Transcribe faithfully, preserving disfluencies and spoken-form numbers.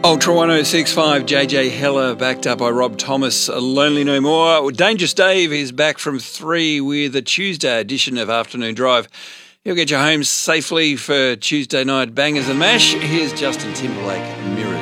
Ultra one oh six point five, J J Heller, backed up by Rob Thomas, Lonely No More. Dangerous Dave is back from three with a Tuesday edition of Afternoon Drive. He'll get you home safely for Tuesday night bangers and mash. Here's Justin Timberlake, Mirror.